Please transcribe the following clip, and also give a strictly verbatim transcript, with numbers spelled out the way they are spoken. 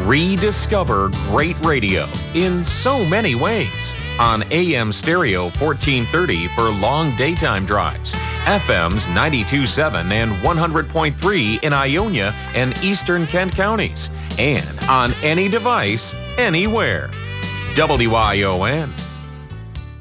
Rediscover great radio in so many ways. On A M Stereo fourteen thirty for long daytime drives, F Ms ninety-two point seven and one hundred point three in Ionia and eastern Kent counties, and on any device, anywhere. W I O N.